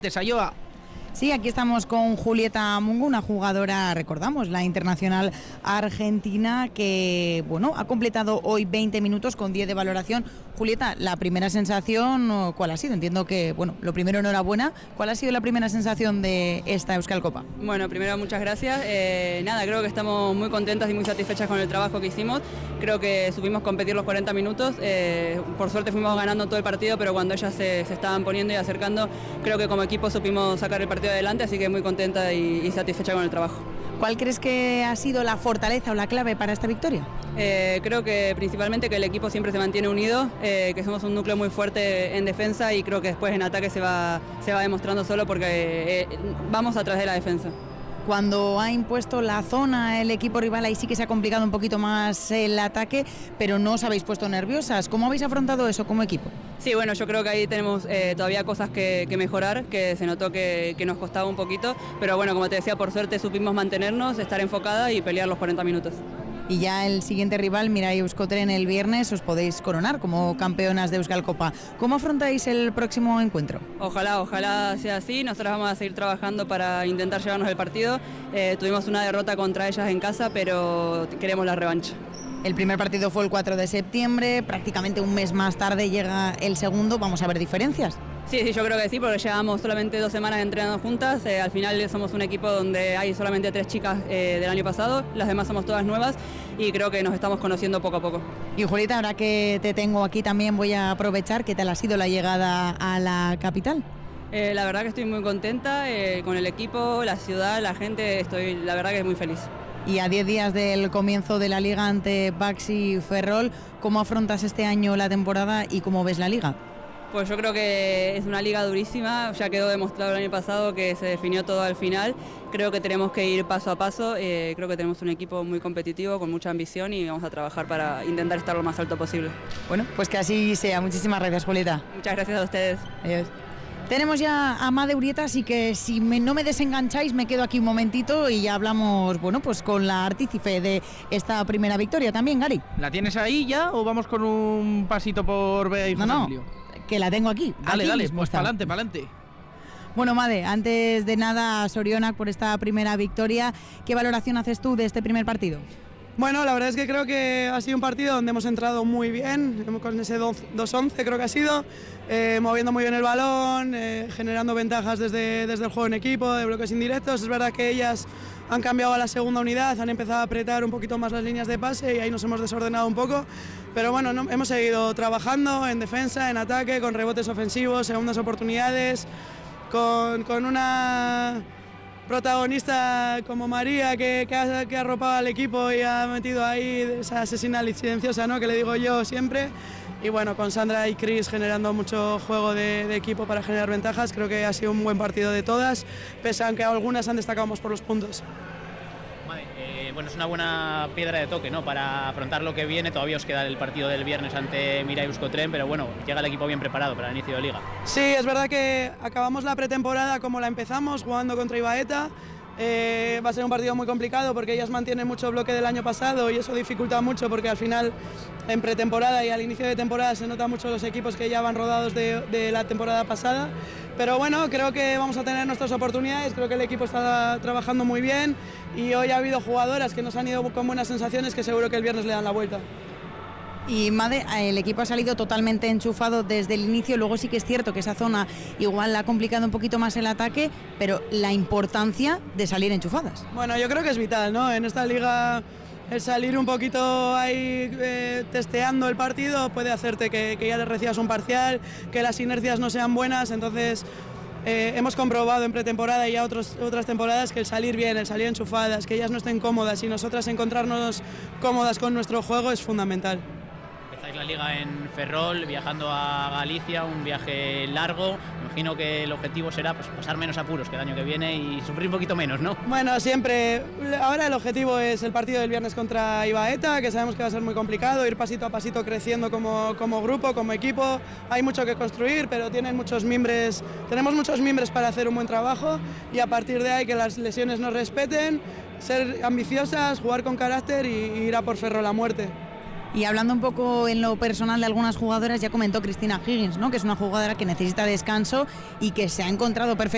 de Sayoa. Sí, aquí estamos con Julieta Mungo, una jugadora, recordamos, la internacional argentina que, bueno, ha completado hoy 20 minutos con 10 de valoración. Julieta, la primera sensación, ¿cuál ha sido? Entiendo que, bueno, lo primero, enhorabuena. ¿Cuál ha sido la primera sensación de esta Euskal Copa? Bueno, primero muchas gracias. Creo que estamos muy contentas y muy satisfechas con el trabajo que hicimos. Creo que supimos competir los 40 minutos. Por suerte fuimos ganando todo el partido, pero cuando ellas se estaban poniendo y acercando, creo que como equipo supimos sacar el partido adelante, así que muy contenta y satisfecha con el trabajo. ¿Cuál crees que ha sido la fortaleza o la clave para esta victoria? Creo que principalmente que el equipo siempre se mantiene unido, que somos un núcleo muy fuerte en defensa y creo que después en ataque se va demostrando solo porque vamos atrás de la defensa. Cuando ha impuesto la zona el equipo rival, ahí sí que se ha complicado un poquito más el ataque, pero no os habéis puesto nerviosas. ¿Cómo habéis afrontado eso como equipo? Sí, bueno, yo creo que ahí tenemos todavía cosas que mejorar, que se notó que nos costaba un poquito, pero bueno, como te decía, por suerte supimos mantenernos, estar enfocada y pelear los 40 minutos. Y ya el siguiente rival, Mirai Euskotren, el viernes os podéis coronar como campeonas de Euskal Copa. ¿Cómo afrontáis el próximo encuentro? Ojalá sea así. Nosotros vamos a seguir trabajando para intentar llevarnos el partido. Tuvimos una derrota contra ellas en casa, pero queremos la revancha. El primer partido fue el 4 de septiembre, prácticamente un mes más tarde llega el segundo. ¿Vamos a ver diferencias? Sí, yo creo que sí, porque llevamos solamente 2 semanas entrenando juntas. Al final somos un equipo donde hay solamente 3 chicas del año pasado, las demás somos todas nuevas y creo que nos estamos conociendo poco a poco. Y Julieta, ahora que te tengo aquí también voy a aprovechar. ¿Qué tal ha sido la llegada a la capital? La verdad que estoy muy contenta con el equipo, la ciudad, la gente, la verdad que muy feliz. Y a 10 días del comienzo de la liga ante Baxi Ferrol, ¿cómo afrontas este año la temporada y cómo ves la liga? Pues yo creo que es una liga durísima, ya quedó demostrado el año pasado que se definió todo al final. Creo que tenemos que ir paso a paso, creo que tenemos un equipo muy competitivo, con mucha ambición y vamos a trabajar para intentar estar lo más alto posible. Bueno, pues que así sea. Muchísimas gracias, Julieta. Muchas gracias a ustedes. Adiós. Tenemos ya a Made Urieta, así que si no me desengancháis me quedo aquí un momentito y ya hablamos, bueno, pues con la artífice de esta primera victoria también, Gary. ¿La tienes ahí ya o vamos con un pasito por Bea y José Emilio? Que la tengo aquí. Dale, pues para adelante. Bueno, Made, antes de nada, Sorionak por esta primera victoria. ¿Qué valoración haces tú de este primer partido? Bueno, la verdad es que creo que ha sido un partido donde hemos entrado muy bien, con ese 2-11 creo que ha sido, moviendo muy bien el balón, generando ventajas desde el juego en equipo, de bloques indirectos. Es verdad que ellas han cambiado a la segunda unidad, han empezado a apretar un poquito más las líneas de pase y ahí nos hemos desordenado un poco, pero bueno, hemos seguido trabajando en defensa, en ataque, con rebotes ofensivos, segundas oportunidades, con una protagonista como María que ha arropado al equipo y ha metido ahí esa asesina silenciosa, ¿no?, que le digo yo siempre. Y bueno, con Sandra y Chris generando mucho juego de equipo para generar ventajas. Creo que ha sido un buen partido de todas, pese a que algunas han destacado más por los puntos. Bueno, es una buena piedra de toque, ¿no?, para afrontar lo que viene. Todavía os queda el partido del viernes ante Mirai Euskotren, pero bueno, llega el equipo bien preparado para el inicio de liga. Sí, es verdad que acabamos la pretemporada como la empezamos, jugando contra Ibaeta. Va a ser un partido muy complicado porque ellas mantienen mucho bloque del año pasado y eso dificulta mucho porque al final en pretemporada y al inicio de temporada se nota mucho los equipos que ya van rodados de la temporada pasada. Pero bueno, creo que vamos a tener nuestras oportunidades, creo que el equipo está trabajando muy bien y hoy ha habido jugadoras que nos han ido con buenas sensaciones que seguro que el viernes le dan la vuelta. Y Made, el equipo ha salido totalmente enchufado desde el inicio. Luego sí que es cierto que esa zona igual ha complicado un poquito más el ataque, pero la importancia de salir enchufadas. Bueno, yo creo que es vital, ¿no? En esta liga el salir un poquito ahí testeando el partido puede hacerte que ya le recibas un parcial, que las inercias no sean buenas. Entonces hemos comprobado en pretemporada y ya otras temporadas que el salir bien, el salir enchufadas, que ellas no estén cómodas y nosotras encontrarnos cómodas con nuestro juego es fundamental. Empezáis la liga en Ferrol, viajando a Galicia, un viaje largo. Imagino que el objetivo será pues pasar menos apuros que el año que viene y sufrir un poquito menos, ¿no? Bueno, siempre. Ahora el objetivo es el partido del viernes contra Ibaeta, que sabemos que va a ser muy complicado, ir pasito a pasito creciendo como grupo, como equipo. Hay mucho que construir, pero tenemos muchos mimbres para hacer un buen trabajo y a partir de ahí que las lesiones nos respeten, ser ambiciosas, jugar con carácter y ir a por Ferrol a muerte. Y hablando un poco en lo personal de algunas jugadoras, ya comentó Cristina Higgins, ¿no?, que es una jugadora que necesita descanso y que se ha encontrado perfectamente